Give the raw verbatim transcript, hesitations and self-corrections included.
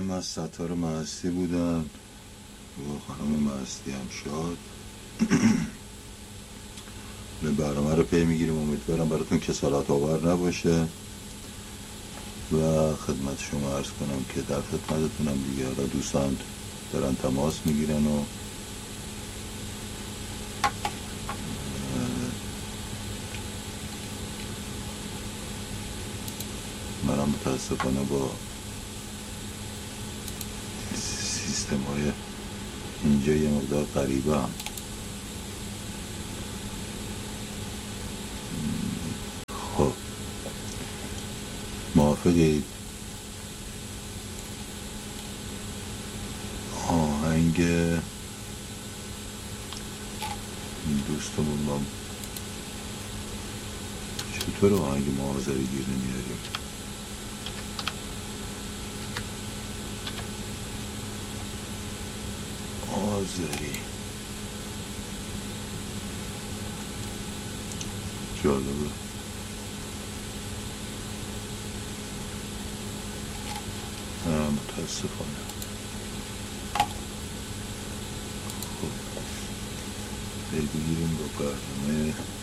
هم از ستار مهستی بودن و خانم مهستی هم شاد. به برنامه رو پی میگیریم، امیدوارم براتون کسالت آور نباشه و خدمت شما عرض کنم که در خدمتتونم دیگه. حالا دوستان دارن تماس میگیرن و منم متاسفانه با سیستم های اینجا یه مقدار غریبه هم. خب موافقید آهنگ دوستمون با چطور آهنگ معاذری گیر نمیاریم؟ آذری جالبه. نه متاسفانه. خب بگیریم با برنامه